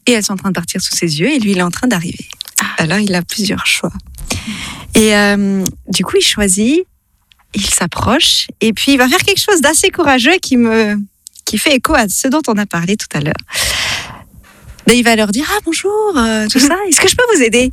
Et elles sont en train de partir sous ses yeux et lui, il est en train d'arriver. Alors, il a plusieurs choix. Et du coup, il choisit, il s'approche et puis il va faire quelque chose d'assez courageux qui fait écho à ce dont on a parlé tout à l'heure. Ben, il va leur dire bonjour, tout ça. Est-ce que je peux vous aider?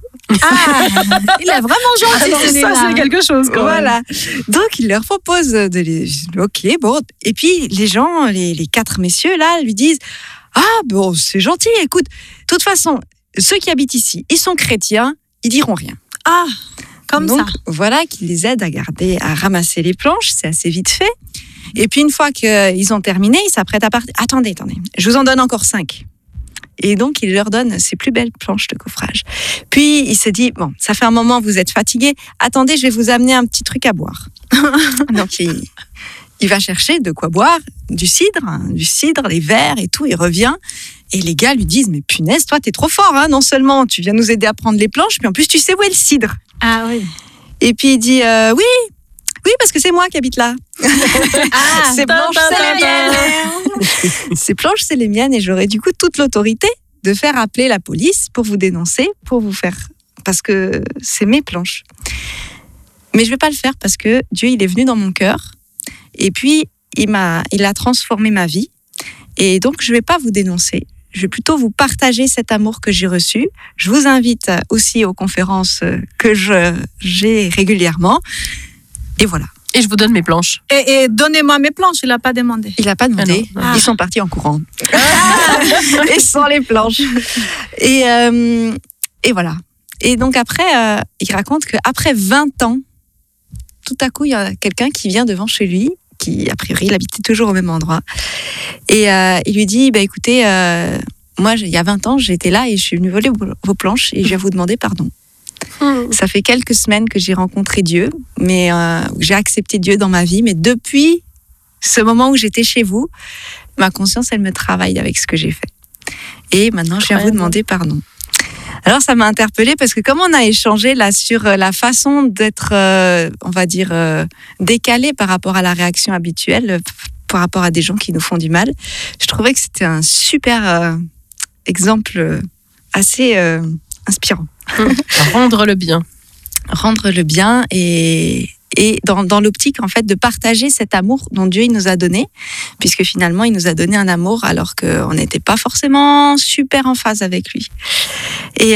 Il est vraiment gentil. Ça, c'est quelque chose. Voilà. Donc il leur propose de les. Ok, bon. Et puis les gens, les 4 messieurs là, lui disent bon, c'est gentil. Écoute, de toute façon, ceux qui habitent ici, ils sont chrétiens, ils diront rien. Comme Donc, ça. voilà qu'ils les aident à ramasser les planches. C'est assez vite fait. Et puis une fois qu'ils ont terminé, ils s'apprêtent à partir. Attendez, je vous en donne encore 5. Et donc, il leur donne ses plus belles planches de coffrage. Puis, il se dit, bon, ça fait un moment, vous êtes fatigués. Attendez, je vais vous amener un petit truc à boire. Donc, il va chercher de quoi boire, du cidre, les verres et tout. Il revient. Et les gars lui disent, mais punaise, toi, t'es trop fort. Hein, non seulement tu viens nous aider à prendre les planches, mais en plus, tu sais où est le cidre. Ah oui. Et puis, il dit, oui, parce que c'est moi qui habite là. Ces planches, c'est les miennes. Ces planches, c'est les miennes et j'aurais du coup toute l'autorité de faire appeler la police pour vous dénoncer, parce que c'est mes planches. Mais je vais pas le faire parce que Dieu, il est venu dans mon cœur et puis il a transformé ma vie et donc je vais pas vous dénoncer. Je vais plutôt vous partager cet amour que j'ai reçu. Je vous invite aussi aux conférences que j'ai régulièrement. Et voilà. Et je vous donne mes planches. Et donnez-moi mes planches, il n'a pas demandé. Il n'a pas demandé. Ah non. Ils sont partis en courant. Et sans les planches. Et voilà. Et donc après, il raconte qu'après 20 ans, tout à coup, il y a quelqu'un qui vient devant chez lui, qui, a priori, il habitait toujours au même endroit. Et il lui dit, écoutez, moi, il y a 20 ans, j'étais là et je suis venue voler vos planches et je vais vous demander pardon. Ça fait quelques semaines que j'ai rencontré Dieu, mais j'ai accepté Dieu dans ma vie. Mais depuis ce moment où j'étais chez vous, ma conscience, elle me travaille avec ce que j'ai fait. Et maintenant, je viens vous demander pardon. Alors, ça m'a interpellée parce que comme on a échangé là sur la façon d'être, on va dire, décalé par rapport à la réaction habituelle, par rapport à des gens qui nous font du mal, je trouvais que c'était un super exemple assez inspirant. Rendre le bien. Rendre le bien et dans l'optique en fait de partager cet amour dont Dieu il nous a donné, puisque finalement il nous a donné un amour alors qu'on n'était pas forcément super en phase avec lui. Et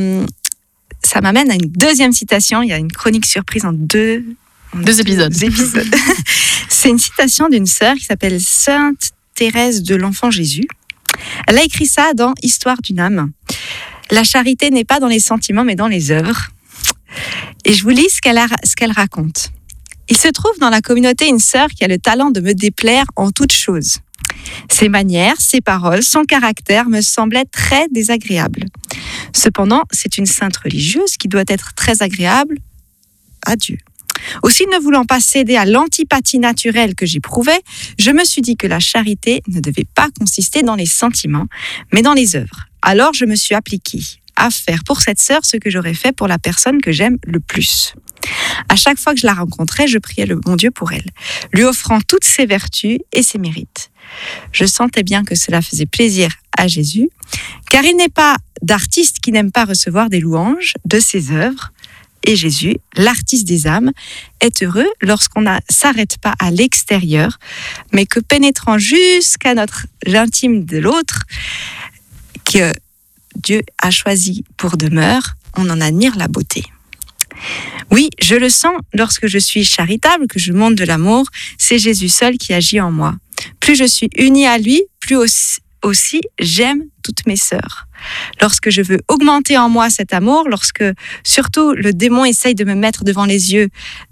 ça m'amène à une deuxième citation. Il y a une chronique surprise en deux épisodes. C'est une citation d'une sœur qui s'appelle Sainte Thérèse de l'Enfant Jésus. Elle a écrit ça dans Histoire d'une âme. La charité n'est pas dans les sentiments, mais dans les œuvres. Et je vous lis ce qu'elle raconte. Il se trouve dans la communauté une sœur qui a le talent de me déplaire en toutes choses. Ses manières, ses paroles, son caractère me semblaient très désagréables. Cependant, c'est une sainte religieuse qui doit être très agréable à Dieu. Aussi, ne voulant pas céder à l'antipathie naturelle que j'éprouvais, je me suis dit que la charité ne devait pas consister dans les sentiments, mais dans les œuvres. Alors, je me suis appliquée à faire pour cette sœur ce que j'aurais fait pour la personne que j'aime le plus. À chaque fois que je la rencontrais, je priais le bon Dieu pour elle, lui offrant toutes ses vertus et ses mérites. Je sentais bien que cela faisait plaisir à Jésus, car il n'est pas d'artiste qui n'aime pas recevoir des louanges de ses œuvres. Et Jésus, l'artiste des âmes, est heureux lorsqu'on ne s'arrête pas à l'extérieur, mais que pénétrant jusqu'à l'intime de l'autre, que Dieu a choisi pour demeure, on en admire la beauté. Oui, je le sens lorsque je suis charitable, que je montre de l'amour, c'est Jésus seul qui agit en moi. Plus je suis unie à lui, plus aussi j'aime toutes mes sœurs. Lorsque je veux augmenter en moi cet amour, lorsque surtout le démon essaye de me mettre devant les yeux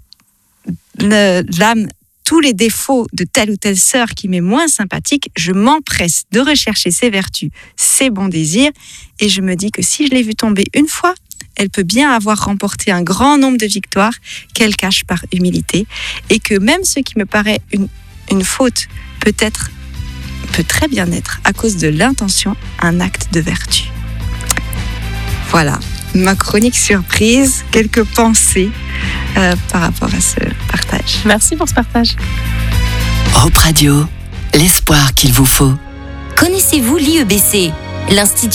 l'âme, tous les défauts de telle ou telle sœur qui m'est moins sympathique, je m'empresse de rechercher ses vertus, ses bons désirs, et je me dis que si je l'ai vue tomber une fois, elle peut bien avoir remporté un grand nombre de victoires qu'elle cache par humilité, et que même ce qui me paraît une faute peut très bien être, à cause de l'intention, un acte de vertu. Voilà, ma chronique surprise, quelques pensées par rapport à ce partage. Merci pour ce partage. Hope Radio, l'espoir qu'il vous faut. Connaissez-vous l'IEBC, l'Institut